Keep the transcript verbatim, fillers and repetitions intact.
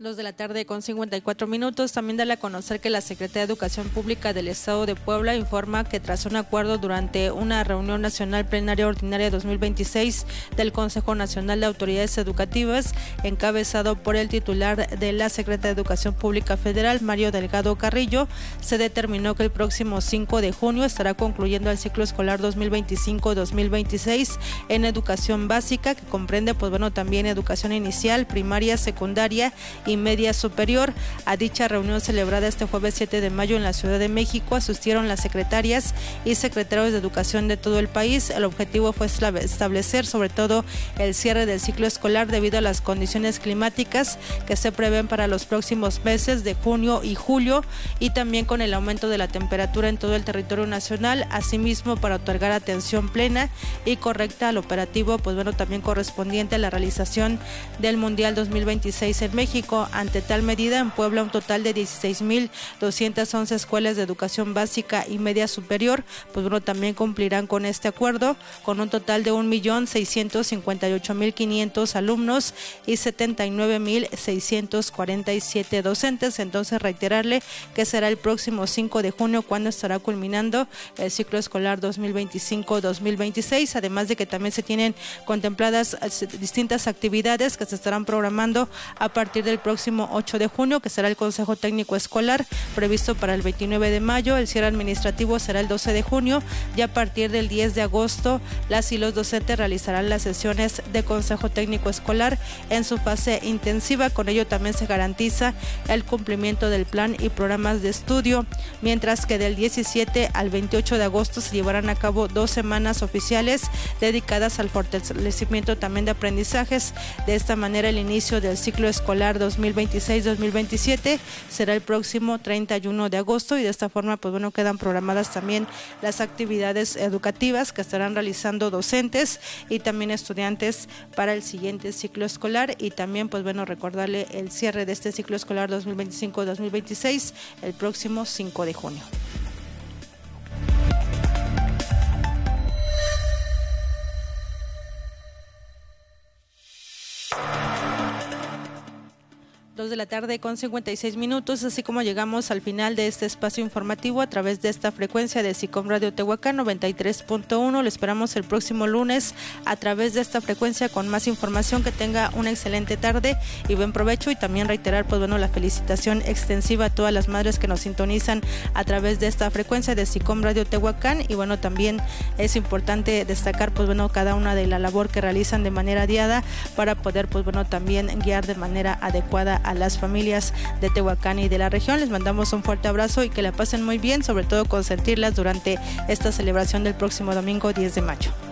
Dos de la tarde con cincuenta y cuatro minutos. También da a conocer que la Secretaría de Educación Pública del Estado de Puebla informa que tras un acuerdo durante una reunión nacional plenaria ordinaria dos mil veintiséis del Consejo Nacional de Autoridades Educativas, encabezado por el titular de la Secretaría de Educación Pública Federal, Mario Delgado Carrillo, se determinó que el próximo cinco de junio estará concluyendo el ciclo escolar dos mil veinticinco dos mil veintiséis en educación básica, que comprende pues bueno también educación inicial, primaria, secundaria y media superior. A dicha reunión celebrada este jueves siete de mayo en la Ciudad de México asistieron las secretarias y secretarios de educación de todo el país. El objetivo fue establecer sobre todo el cierre del ciclo escolar debido a las condiciones climáticas que se prevén para los próximos meses de junio y julio, y también con el aumento de la temperatura en todo el territorio nacional. Asimismo, para otorgar atención plena y correcta al operativo pues bueno también correspondiente a la realización del Mundial dos mil veintiséis en México. Ante tal medida, en Puebla un total de dieciséis mil doscientas once escuelas de educación básica y media superior, pues bueno, también cumplirán con este acuerdo, con un total de un millón seiscientos cincuenta y ocho mil quinientos alumnos y setenta y nueve mil seiscientos cuarenta y siete docentes. Entonces, reiterarle que será el próximo cinco de junio cuando estará culminando el ciclo escolar dos mil veinticinco dos mil veintiséis, además de que también se tienen contempladas distintas actividades que se estarán programando a partir del próximo ocho de junio, que será el Consejo Técnico Escolar previsto para el veintinueve de mayo, el cierre administrativo será el doce de junio y a partir del diez de agosto las y los docentes realizarán las sesiones de Consejo Técnico Escolar en su fase intensiva. Con ello también se garantiza el cumplimiento del plan y programas de estudio, mientras que del diecisiete al veintiocho de agosto se llevarán a cabo dos semanas oficiales dedicadas al fortalecimiento también de aprendizajes. De esta manera, el inicio del ciclo escolar dos mil veintiséis dos mil veintisiete será el próximo treinta y uno de agosto, y de esta forma pues bueno quedan programadas también las actividades educativas que estarán realizando docentes y también estudiantes para el siguiente ciclo escolar. Y también pues bueno recordarle el cierre de este ciclo escolar dos mil veinticinco dos mil veintiséis el próximo cinco de junio. Dos de la tarde con cincuenta y seis minutos, así como llegamos al final de este espacio informativo a través de esta frecuencia de SICOM Radio Tehuacán noventa y tres punto uno. Le esperamos el próximo lunes a través de esta frecuencia con más información. Que tenga una excelente tarde y buen provecho, y también reiterar pues bueno la felicitación extensiva a todas las madres que nos sintonizan a través de esta frecuencia de SICOM Radio Tehuacán. Y bueno, también es importante destacar pues bueno cada una de la labor que realizan de manera diaria para poder pues bueno también guiar de manera adecuada a las familias de Tehuacán y de la región. Les mandamos un fuerte abrazo y que la pasen muy bien, sobre todo consentirlas durante esta celebración del próximo domingo diez de mayo.